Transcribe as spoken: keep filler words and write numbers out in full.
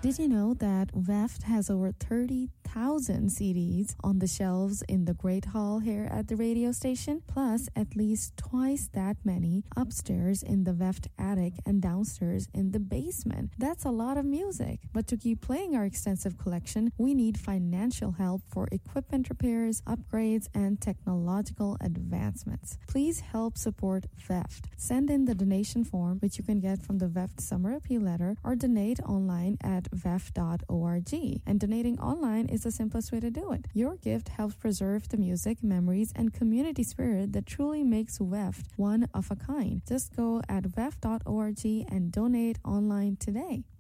Did you know that V E F T has over thirty thousand C Ds on the shelves in the Great Hall here at the radio station, plus at least twice that many upstairs in the V E F T attic and downstairs in the basement? That's a lot of music. But to keep playing our extensive collection, we need financial help for equipment repairs, upgrades, and technological advancements. Please help support V E F T. Send in the donation form, which you can get from the V E F T Summer Appeal Letter, or donate online at V E F T dot org. And donating online is the simplest way to do it. Your gift helps preserve the music, memories, and community spirit that truly makes V E F T one of a kind. Just go at V E F T dot org and donate online today.